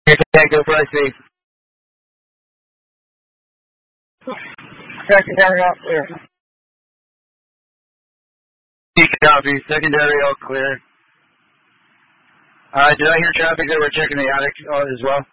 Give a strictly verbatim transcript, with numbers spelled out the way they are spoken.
Tango for I C. Secondary all clear. Copy. Secondary all clear. Uh, did I hear traffic that we're checking the attic uh, as well?